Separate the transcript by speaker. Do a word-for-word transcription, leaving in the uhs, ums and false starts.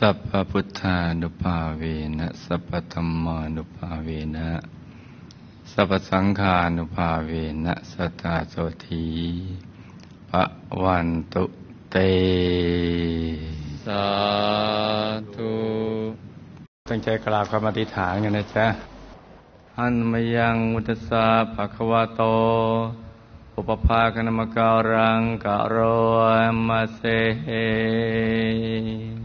Speaker 1: สัพพพุทธานุภาเวนะสัพพธัมมานุภาเวนะสัพพสังฆานุภาเวนะสัทธาโสธีภวันตุเตสาธุตั้งใจกราบคำอธิษฐานกันนะจ๊ะอันมยังมุตสาภะคะวะโตอุปภาคณมการังกะโรมะเส